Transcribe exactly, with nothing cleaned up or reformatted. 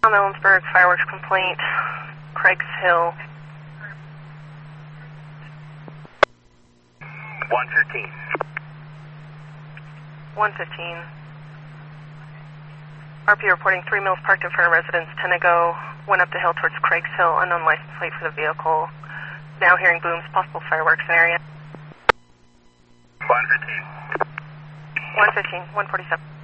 On Ellensburg, fireworks complaint, Craig's Hill. one fifteen. one fifteen. R P reporting three Mills Park in front of residence, ten ago, went up the hill towards Craig's Hill, unknown license plate for the vehicle. Now hearing booms, possible fireworks in area. one fifteen. one fifteen, one forty-seven.